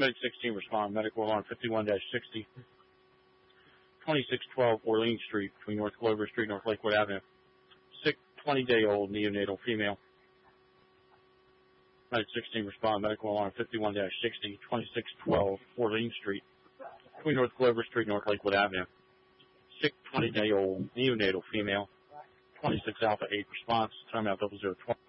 Medic 16 respond. Medical alarm 51-60. 2612 Orleans Street between North Clover Street, North Lakewood Avenue. Sick 20-day-old neonatal female. Medic 16 respond. Medical alarm 51-60. 2612 Orleans Street between North Clover Street, North Lakewood Avenue. Sick 20-day-old neonatal female. 26 Alpha 8 response. Timeout 0020.